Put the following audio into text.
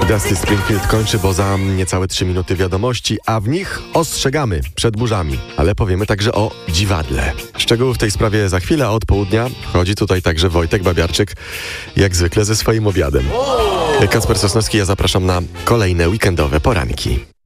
Dusty Springfield kończy, bo za niecałe 3 minuty wiadomości, a w nich ostrzegamy przed burzami, ale powiemy także o dziwadle. Szczegóły w tej sprawie za chwilę, a od południa chodzi tutaj także Wojtek Babiarczyk, jak zwykle ze swoim obiadem. Kacper Sosnowski, ja zapraszam na kolejne weekendowe poranki.